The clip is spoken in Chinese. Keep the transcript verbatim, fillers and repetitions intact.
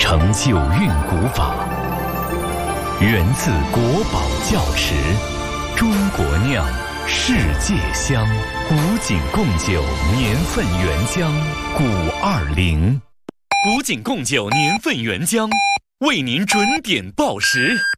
承九韵古法，源自国宝窖池，中国酿，世界香。古井贡酒年份原浆古二零，古井贡酒年份原浆为您准点报时。